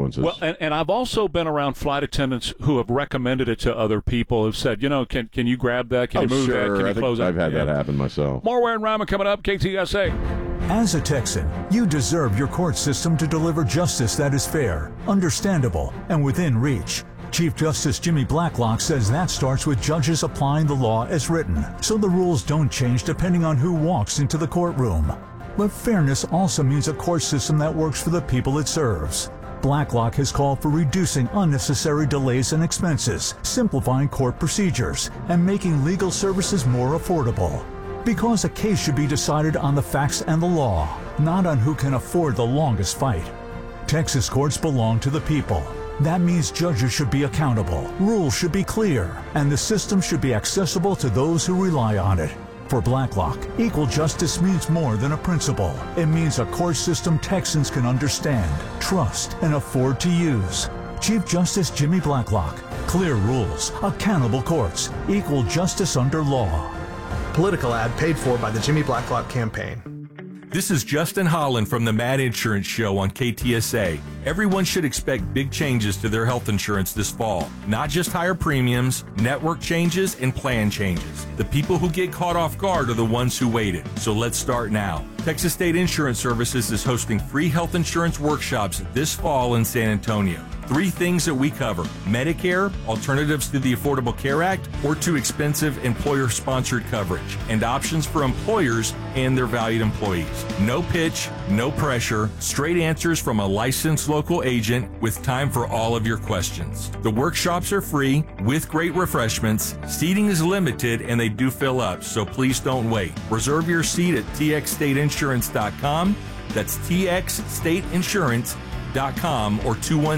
influences. Well, and I've also been around flight attendants who have recommended it to other people, who've said, can you grab that? Can you move that? Can you close that? I've had that happen myself. More Ware and Rima coming up, KTSA. As a Texan, you deserve your court system to deliver justice that is fair, understandable, and within reach. Chief Justice Jimmy Blacklock says that starts with judges applying the law as written, so the rules don't change depending on who walks into the courtroom. But fairness also means a court system that works for the people it serves. Blacklock has called for reducing unnecessary delays and expenses, simplifying court procedures, and making legal services more affordable. Because a case should be decided on the facts and the law, not on who can afford the longest fight. Texas courts belong to the people. That means judges should be accountable, rules should be clear, and the system should be accessible to those who rely on it. For Blacklock, equal justice means more than a principle. It means a court system Texans can understand, trust, and afford to use. Chief Justice Jimmy Blacklock. Clear rules, accountable courts, equal justice under law. Political ad paid for by the Jimmy Blacklock campaign. This is Justin Holland from the Mad Insurance Show on KTSA. Everyone should expect big changes to their health insurance this fall. Not just higher premiums, network changes, and plan changes. The people who get caught off guard are the ones who waited. So let's start now. Texas State Insurance Services is hosting free health insurance workshops this fall in San Antonio. 3 things that we cover: Medicare, alternatives to the Affordable Care Act, or too expensive employer-sponsored coverage, and options for employers and their valued employees. No pitch, no pressure, straight answers from a licensed local agent with time for all of your questions. The workshops are free with great refreshments. Seating is limited and they do fill up, so please don't wait. Reserve your seat at txstateinsurance.com. That's txstateinsurance.com or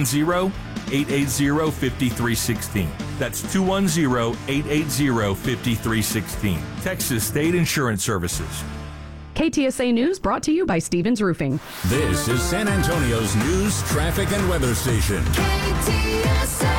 210-880-5316. That's 210-880-5316. Texas State Insurance Services. KTSA News brought to you by Stevens Roofing. This is San Antonio's news, traffic, and weather station. KTSA.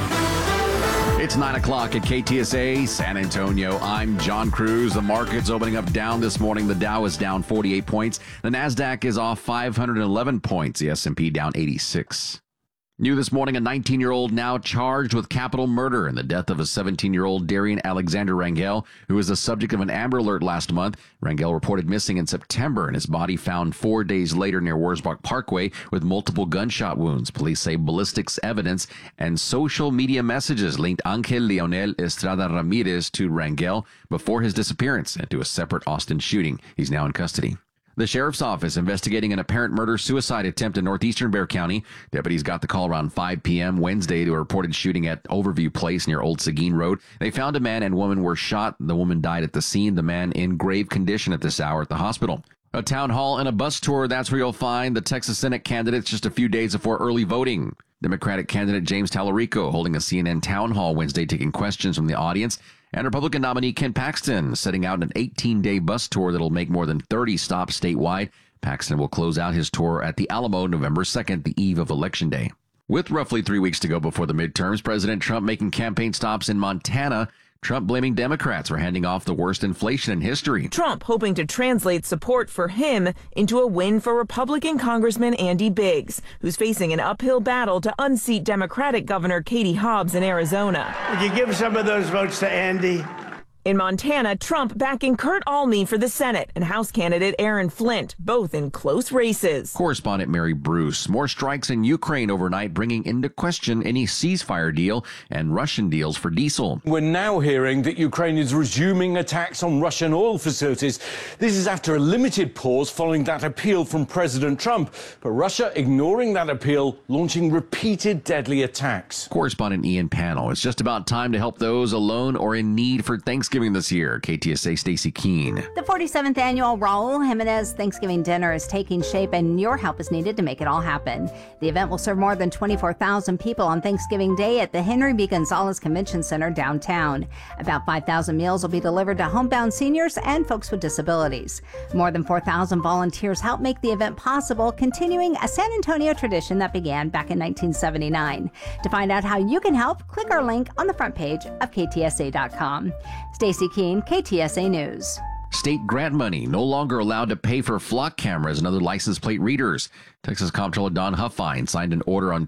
It's 9 o'clock at KTSA San Antonio. I'm John Cruz. The market's opening up down this morning. The Dow is down 48 points. The NASDAQ is off 511 points. The S&P down 86. New this morning, a 19-year-old now charged with capital murder in the death of a 17-year-old Darian Alexander Rangel, who was the subject of an Amber Alert last month. Rangel reported missing in September, and his body found 4 days later near Wurzbach Parkway with multiple gunshot wounds. Police say ballistics evidence and social media messages linked Angel Leonel Estrada Ramirez to Rangel before his disappearance and to a separate Austin shooting. He's now in custody. The sheriff's office investigating an apparent murder-suicide attempt in northeastern Bexar County. Deputies got the call around 5 p.m. Wednesday to a reported shooting at Overview Place near Old Seguin Road. They found a man and woman were shot. The woman died at the scene. The man in grave condition at this hour at the hospital. A town hall and a bus tour, that's where you'll find the Texas Senate candidates just a few days before early voting. Democratic candidate James Tallarico holding a CNN town hall Wednesday, taking questions from the audience. And Republican nominee Ken Paxton setting out an 18-day bus tour that'll make more than 30 stops statewide. Paxton will close out his tour at the Alamo November 2nd, the eve of Election Day. With roughly 3 weeks to go before the midterms, President Trump making campaign stops in Montana. Trump blaming Democrats for handing off the worst inflation in history. Trump hoping to translate support for him into a win for Republican Congressman Andy Biggs, who's facing an uphill battle to unseat Democratic Governor Katie Hobbs in Arizona. Would you give some of those votes to Andy? In Montana, Trump backing Kurt Almey for the Senate and House candidate Aaron Flint, both in close races. Correspondent Mary Bruce. More strikes in Ukraine overnight, bringing into question any ceasefire deal and Russian deals for diesel. We're now hearing that Ukraine is resuming attacks on Russian oil facilities. This is after a limited pause following that appeal from President Trump. But Russia ignoring that appeal, launching repeated deadly attacks. Correspondent Ian Pannell. It's just about time to help those alone or in need for Thanksgiving this year. KTSA Stacey Keene. The 47th annual Raul Jimenez Thanksgiving dinner is taking shape, and your help is needed to make it all happen. The event will serve more than 24,000 people on Thanksgiving Day at the Henry B. Gonzalez Convention Center downtown. About 5,000 meals will be delivered to homebound seniors and folks with disabilities. More than 4,000 volunteers help make the event possible, continuing a San Antonio tradition that began back in 1979. To find out how you can help, click our link on the front page of KTSA.com. Stacey Keene, KTSA News. State grant money no longer allowed to pay for flock cameras and other license plate readers. Texas Comptroller Don Huffine signed an order on